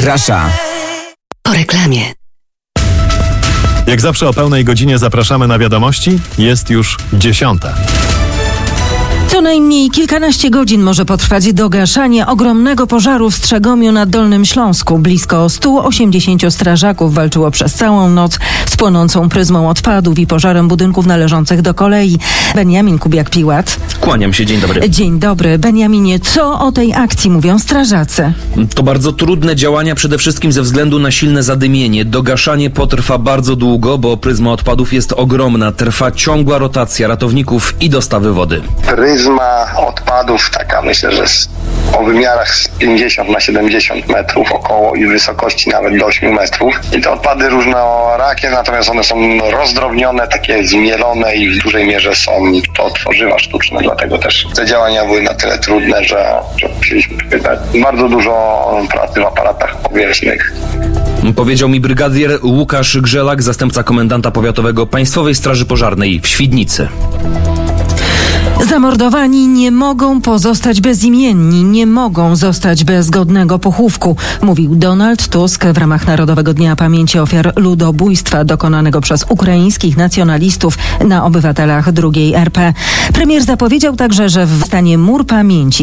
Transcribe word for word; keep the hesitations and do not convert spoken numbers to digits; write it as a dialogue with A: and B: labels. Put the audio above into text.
A: zaprasza.
B: Po reklamie.
C: Jak zawsze o pełnej godzinie zapraszamy na wiadomości. Jest już dziesiąta.
D: Co najmniej kilkanaście godzin może potrwać dogaszanie ogromnego pożaru w Strzegomiu nad Dolnym Śląsku. Blisko stu osiemdziesięciu strażaków walczyło przez całą noc z płonącą pryzmą odpadów i pożarem budynków należących do kolei. Beniamin Kubiak-Piłat.
E: Kłaniam się, dzień dobry.
D: Dzień dobry. Beniaminie, co o tej akcji mówią strażacy?
E: To bardzo trudne działania, przede wszystkim ze względu na silne zadymienie. Dogaszanie potrwa bardzo długo, bo pryzma odpadów jest ogromna. Trwa ciągła rotacja ratowników i dostawy wody.
F: Pryzma odpadów, taka myślę, że z, o wymiarach z pięćdziesiąt na siedemdziesiąt metrów około i wysokości nawet do ośmiu metrów. I te odpady różnorakie, natomiast one są rozdrobnione, takie zmielone i w dużej mierze są to tworzywa sztuczne, dlatego też te działania były na tyle trudne, że, że musieliśmy wydać bardzo dużo pracy w aparatach powietrznych.
E: Powiedział mi brygadier Łukasz Grzelak, zastępca komendanta powiatowego Państwowej Straży Pożarnej w Świdnicy.
D: Zamordowani nie mogą pozostać bezimienni, nie mogą zostać bez godnego pochówku, mówił Donald Tusk w ramach Narodowego Dnia Pamięci Ofiar Ludobójstwa dokonanego przez ukraińskich nacjonalistów na obywatelach drugiej R P. Premier zapowiedział także, że w stanie mur pamięci